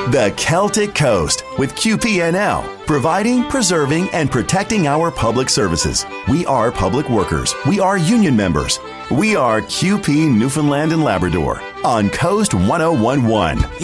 The Celtic Coast with QPNL, providing, preserving, and protecting our public services. We are public workers. We are union members. We are QP Newfoundland and Labrador on Coast 1011.